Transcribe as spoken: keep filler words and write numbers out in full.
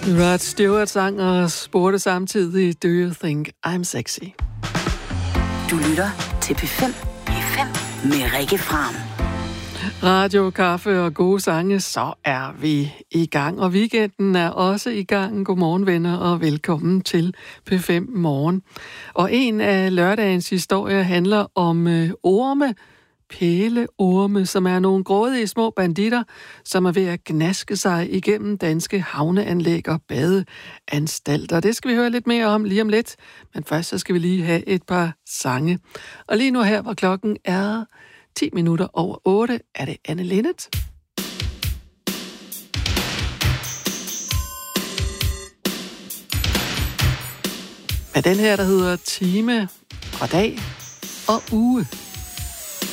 Rod Stewart sang og spurgte samtidig, do you think I'm sexy? Du lytter til P fem. P fem med Rikke Fram. Radio, kaffe og gode sange, så er vi i gang. Og weekenden er også i gang. Godmorgen venner og velkommen til P fem Morgen. Og en af lørdagens historier handler om øh, orme. Pæleorme, som er nogle grådige små banditter, som er ved at gnaske sig igennem danske havneanlæg og badeanstalter. Det skal vi høre lidt mere om lige om lidt, men først så skal vi lige have et par sange. Og lige nu her, hvor klokken er ti minutter over otte, er det Anne Linnet. Med den her, der hedder time og dag og uge.